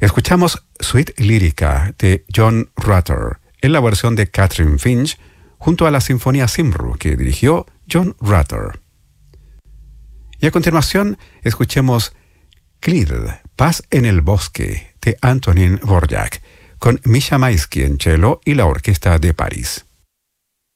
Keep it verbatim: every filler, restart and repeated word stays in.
Escuchamos Suite Lírica de John Rutter en la versión de Catherine Finch junto a la Sinfonía Cymru que dirigió John Rutter. Y a continuación escuchemos Clydh, Paz en el Bosque de Antonín Dvořák con Misha Maisky en cello y la Orquesta de París.